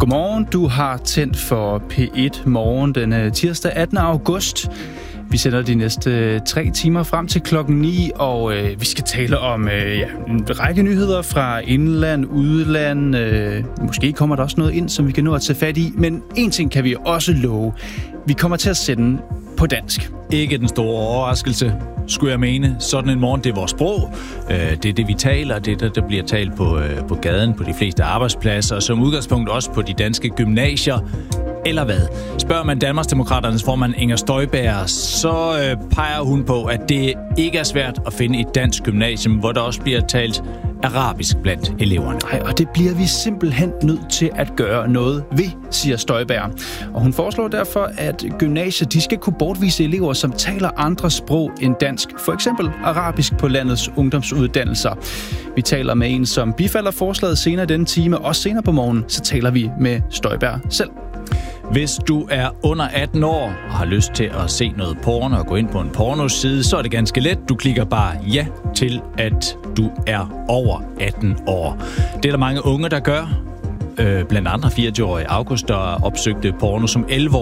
Godmorgen, du har tændt for P1 Morgen den tirsdag 18. august. Vi sender de næste 3 timer frem til klokken 9, og vi skal tale om en række nyheder fra indland, udland. Måske kommer der også noget ind, som vi kan nå at tage fat i. Men en ting kan vi også love. Vi kommer til at sende på dansk. Ikke den store overraskelse, skulle jeg mene. Sådan en morgen, det er vores sprog. Det er det, vi taler. Det er det, der bliver talt på gaden, på de fleste arbejdspladser, og som udgangspunkt også på de danske gymnasier. Eller hvad? Spørger man Danmarksdemokraternes formand Inger Støjberg, så peger hun på, at det ikke er svært at finde et dansk gymnasium, hvor der også bliver talt arabisk blandt eleverne. Nej, og det bliver vi simpelthen nødt til at gøre noget ved, siger Støjberg. Og hun foreslår derfor, at gymnasier de skal kunne bortvise elever, som taler andre sprog end dansk. For eksempel arabisk på landets ungdomsuddannelser. Vi taler med en, som bifalder forslaget senere i denne time. Også senere på morgen, så taler vi med Støjberg selv. Hvis du er under 18 år og har lyst til at se noget porno og gå ind på en pornoside, så er det ganske let. Du klikker bare ja til, at du er over 18 år. Det er der mange unge, der gør. Blandt andre 24-årige August, der opsøgte porno som 11